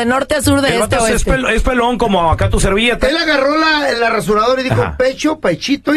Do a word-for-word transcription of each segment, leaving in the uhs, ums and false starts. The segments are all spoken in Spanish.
de norte a sur, de el este a vato es, oeste. pel, es pelón como acá tu servilleta. Él agarró la, la rasuradora y dijo, ajá, pecho, pechito y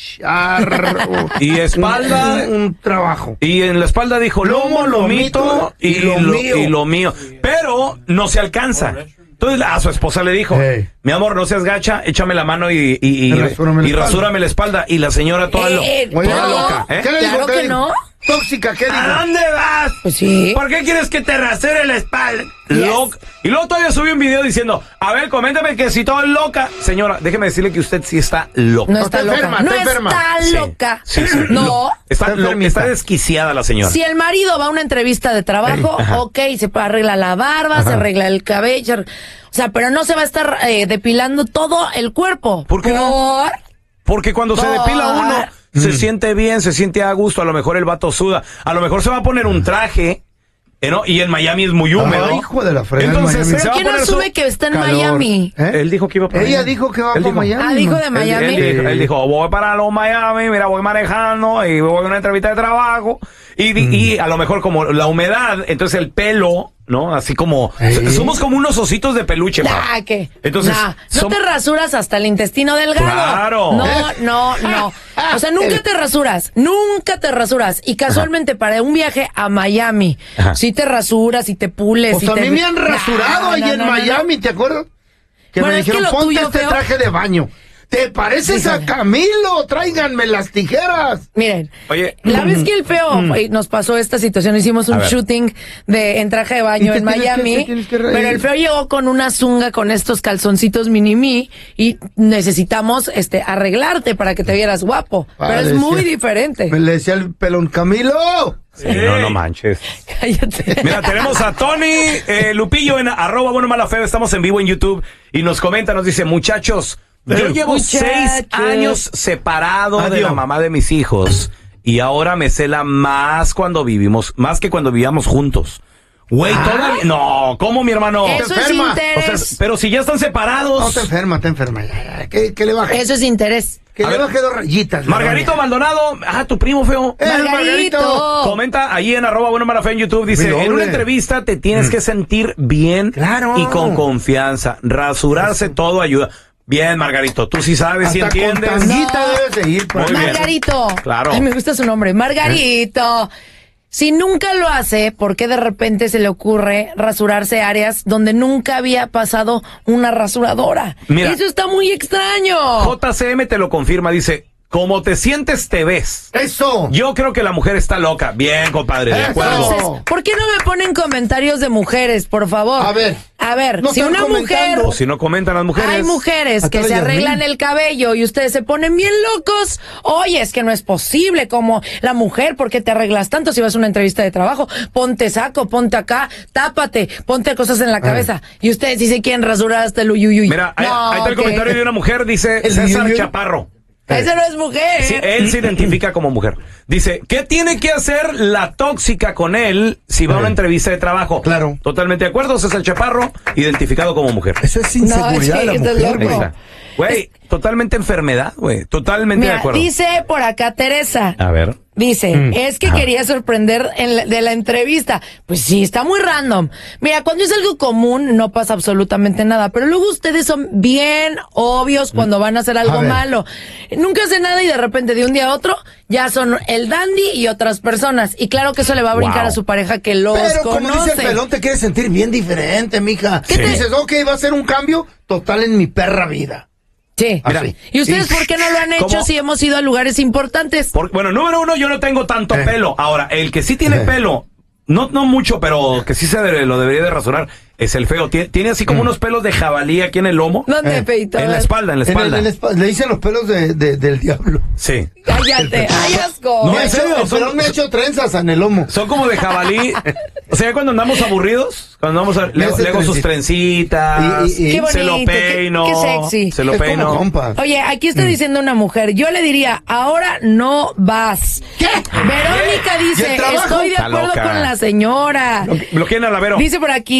pecharro. Y espalda. Un, un trabajo. Y en la espalda dijo lomo, lomito y, y, lo, mío. y lo mío. Pero no se alcanza. Entonces a su esposa le dijo, hey, mi amor, no seas gacha, échame la mano y, y, y, rasúrame, y la rasúrame la espalda. Y la señora toda, lo, eh, toda no, loca. ¿eh? ¿Qué le dijo? Claro ¿Qué que le dijo? no. Tóxica, ¿qué dijo? ¿A dónde vas? Pues sí. ¿Por qué quieres que te rasure la espalda? Yes. Loca. Y luego todavía subí un video diciendo, a ver, coméntame que si todo es loca. Señora, déjeme decirle que usted sí está loca. No está, está loca. Enferma, no está, enferma. está loca. Sí, sí, sí. No. Está, está, lo, está desquiciada la señora. Si el marido va a una entrevista de trabajo, hey, ok, se arregla la barba, ajá, se arregla el cabello. O sea, pero no se va a estar eh, depilando todo el cuerpo. ¿Por qué ¿Por? no? Porque cuando ¿Por? se depila uno, mm. se siente bien, se siente a gusto. A lo mejor el vato suda. A lo mejor se va a poner un traje. ¿Eh, no? Y en Miami es muy húmedo. Ah, hijo de la fregada. Entonces, ¿pero quién asume su... que está en calor. Miami? ¿Eh? Él dijo que iba para Ella dijo que va para Miami. Ah, dijo de Miami. Él, él, dijo, él dijo, voy para los Miami, mira, voy manejando y voy a una entrevista de trabajo. Y, mm. y a lo mejor como la humedad, entonces el pelo, ¿no? Así como, ¿eh? Somos como unos ositos de peluche. Nah, ¿qué? Entonces, nah, no son... te rasuras hasta el intestino delgado. Claro. No, no, no. O sea, nunca te rasuras, nunca te rasuras. Y casualmente, ajá, para un viaje a Miami, ajá, sí te rasuras y te pules. Pues y a te... mí me han rasurado nah, ahí no, en no, Miami, no. ¿Te acuerdas? Que bueno, me dijeron, que ponte tuyo, este feo... traje de baño. ¿Te pareces sí, a Camilo? Tráiganme las tijeras. Miren, oye, la vez que el feo mm. nos pasó esta situación, hicimos un shooting de en traje de baño en Miami, que, que pero el feo llegó con una zunga con estos calzoncitos mini-mi y necesitamos este arreglarte para que te vieras guapo. Vale, pero es decía, muy diferente. Me le decía el pelón, Camilo. Sí, no, no manches. Cállate. Mira, tenemos a Tony eh, Lupillo en arroba bueno mala feo. Estamos en vivo en YouTube y nos comenta, nos dice, muchachos, yo llevo Muchachos. seis años separado Adiós. de la mamá de mis hijos y ahora me cela más cuando vivimos, más que cuando vivíamos juntos. Güey, ah. todavía... No, ¿cómo, mi hermano? Eso es interés. O sea, pero si ya están separados... No, te enferma, te enferma. ¿Qué, qué le baja? Eso es interés. Que a le baje dos rayitas. Margarito Maldonado, ah, tu primo feo. Eh, Margarito. Margarito. Comenta ahí en arroba bueno mala feo en YouTube, dice, Bilole. En una entrevista te tienes mm. que sentir bien claro. y con confianza. Rasurarse sí. todo ayuda. Bien, Margarito, tú sí sabes, sí entiendes. Con tanguita no. debes seguir. Margarito. Claro. Ay, me gusta su nombre. Margarito. ¿Eh? Si nunca lo hace, ¿por qué de repente se le ocurre rasurarse áreas donde nunca había pasado una rasuradora? Mira, eso está muy extraño. J C M te lo confirma, dice, como te sientes, te ves. Eso. Yo creo que la mujer está loca. Bien, compadre, de acuerdo. Entonces, ¿por qué no me ponen comentarios de mujeres, por favor? A ver. A ver, no si una mujer... O si no comentan las mujeres. Hay mujeres que se arreglan el cabello y ustedes se ponen bien locos. Oye, es que no es posible como la mujer, ¿por qué te arreglas tanto si vas a una entrevista de trabajo? Ponte saco, ponte acá, tápate, ponte cosas en la cabeza. Ay. Y ustedes dicen quién rasurar hasta el uyuyuy. Mira, no, ahí, ahí está el ¿qué? comentario de una mujer, dice el César uyuyuy. Chaparro. Esa no es mujer. Sí, él se identifica como mujer. Dice, ¿qué tiene que hacer la tóxica con él si va a una entrevista de trabajo? Claro. Totalmente de acuerdo, César Chaparro, identificado como mujer. Eso es inseguridad no, sí, de la mujer, güey. Totalmente enfermedad, güey. Totalmente Mira, de acuerdo. Dice por acá Teresa. A ver. Dice, mm. es que Ajá. quería sorprender en la, de la entrevista. Pues sí, está muy random. Mira, cuando es algo común no pasa absolutamente nada, pero luego ustedes son bien obvios cuando van a hacer algo a malo. Nunca hacen nada y de repente de un día a otro ya son el dandy y otras personas. Y claro que eso le va a brincar wow. a su pareja que los pero conoce. Pero como dice el pelón, te quieres sentir bien diferente, mija. ¿Qué sí. te dices? Ok, va a ser un cambio total en mi perra vida. Sí. Mira, ¿y ustedes sí. por qué no lo han hecho ¿Cómo? si hemos ido a lugares importantes? Por, bueno, número uno, yo no tengo tanto eh. pelo. Ahora, el que sí tiene eh. pelo, no, no mucho, pero que sí se debe, lo debería de rasurar, es el feo. Tiene, tiene así como mm. unos pelos de jabalí aquí en el lomo. ¿Dónde, eh. feito? En la espalda, en la espalda. En el, en el, le dicen los pelos de, de, del diablo. Sí. Cállate, ay, asco. No, en serio. El pelón me ha hecho trenzas en el lomo. Son como de jabalí. O sea, cuando andamos aburridos, cuando andamos a, le, le hago sus trencitas, y, y, y, qué bonito, se lo peino. Qué, qué sexy. Se lo es peino. Oye, aquí está mm. diciendo una mujer, yo le diría, ahora no vas. ¿Qué? Verónica dice, estoy de acuerdo con la señora. Bloqueen a la Vero. Dice por aquí, Mari,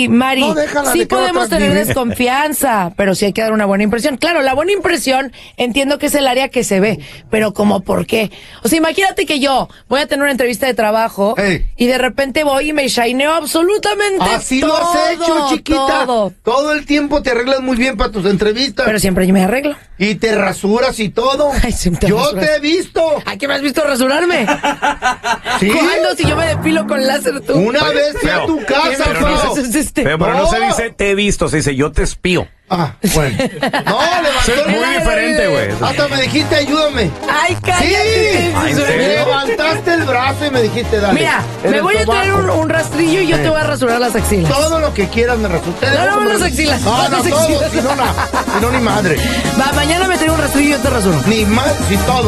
No, déjala, sí ¿de qué va a podemos tener transmitir? desconfianza, pero sí hay que dar una buena impresión. Claro, la buena impresión entiendo que es el área que se ve, pero como por qué. O sea, imagínate que yo voy a tener una entrevista de trabajo Ey. y de repente voy y me shineo absolutamente Así todo. lo has hecho, chiquita. Todo. Todo el tiempo te arreglas muy bien para tus entrevistas. Pero siempre yo me arreglo. Y te rasuras y todo. Ay, sí, te yo rasuras. te he visto. ¿A qué me has visto rasurarme? ¿Sí? ¿Cuándo? Si yo me depilo con láser tú. Una Oye, vez fui a feo. tu casa, Pero no feo. se- Es este. Pero, pero no. No. se dice te he visto, se dice yo te espío. Ah, bueno. No, levantó Es el muy Ay, diferente, güey. Hasta me dijiste, ayúdame. Ay, Sí. cállate. Ay, ¿en Me serio? levantaste el brazo y me dijiste, dale. Mira, En me el voy a traer un, sobaco. un rastrillo y yo te voy a rasurar las axilas. Todo lo que quieras me resulta. No, no, las axilas, No, las no, todo. axilas. Si no, na- si no, ni madre. Va, mañana me traigo un rastrillo y yo te rasuro. Ni más, si todo.